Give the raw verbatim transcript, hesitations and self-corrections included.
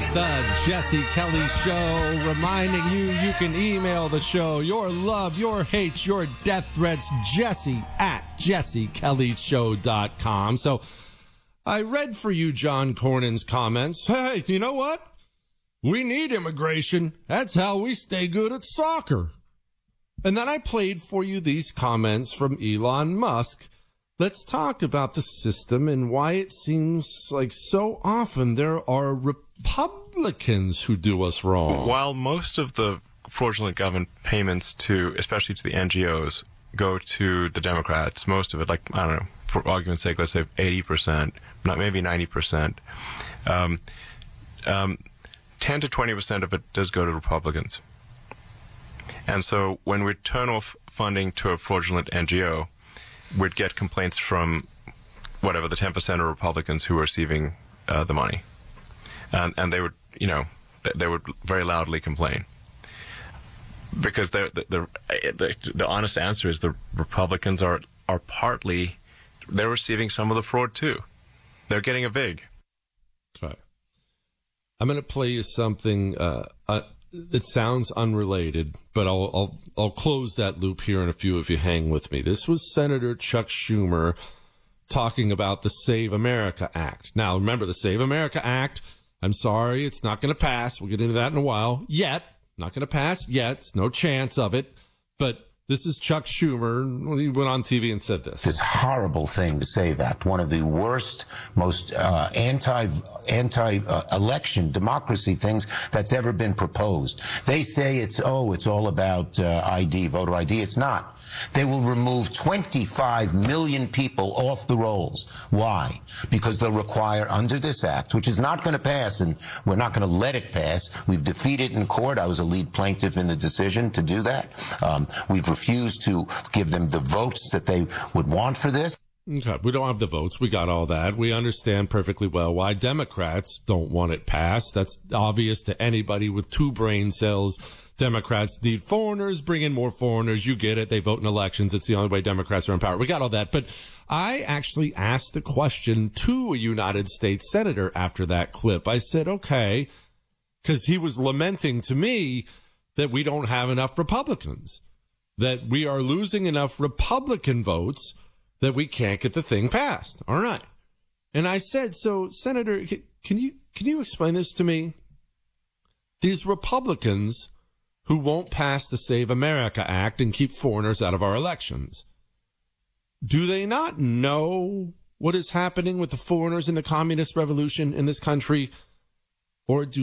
the Jesse Kelly Show, reminding you you can email the show your love, your hate, your death threats, Jesse at jesse kelly show dot com. So I read for you John Cornyn's comments. Hey, you know what? We need immigration. That's how we stay good at soccer. And then I played for you these comments from Elon Musk. Let's talk about the system and why it seems like so often there are Republicans who do us wrong. While most of the fraudulent government payments to, especially to the N G Os, go to the Democrats, most of it, like, I don't know, for argument's sake, let's say eighty percent, not maybe ninety percent, um, um, ten to twenty percent of it does go to Republicans. And so when we turn off funding to a fraudulent N G O, we'd get complaints from whatever the ten percent of Republicans who are receiving uh, the money, and and they would, you know, they would very loudly complain because the the, the the honest answer is the Republicans are are partly they're receiving some of the fraud too. They're getting a vig. Okay, I'm going to play you something. Uh, uh, It sounds unrelated, but I'll, I'll I'll close that loop here in a few if you hang with me. This was Senator Chuck Schumer talking about the Save America Act. Now, remember, the Save America Act, I'm sorry, it's not going to pass. We'll get into that in a while. Yet, not going to pass yet. It's no chance of it. But this is Chuck Schumer. He went on T V and said this. This horrible thing, the SAVE Act, one of the worst, most uh, anti, anti-election uh, democracy things that's ever been proposed. They say it's, oh, it's all about uh, I D, voter I D. It's not. They will remove twenty-five million people off the rolls. Why? Because they'll require, under this act, which is not going to pass, and we're not going to let it pass. We've defeated in court. I was a lead plaintiff in the decision to do that. Um, we've refused to give them the votes that they would want for this. Okay, we don't have the votes. We got all that. We understand perfectly well why Democrats don't want it passed. That's obvious to anybody with two brain cells. Democrats need foreigners, bring in more foreigners. You get it. They vote in elections. It's the only way Democrats are in power. We got all that. But I actually asked the question to a United States senator after that clip. I said, okay, because he was lamenting to me that we don't have enough Republicans, that we are losing enough Republican votes that we can't get the thing passed. All right. And I said, so, Senator, can you can you explain this to me? These Republicans who won't pass the Save America Act and keep foreigners out of our elections, do they not know what is happening with the foreigners in the communist revolution in this country? Or do